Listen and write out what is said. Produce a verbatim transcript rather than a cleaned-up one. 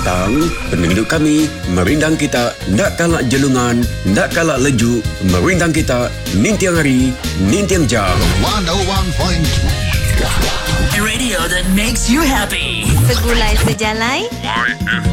datang, penduduk kami merindang kita nak kalak jelungan, nak kalak leju, merindang kita nintiang hari, nintiang jam. one oh one point three Radio that makes you happy. Segulai sejalai. Y F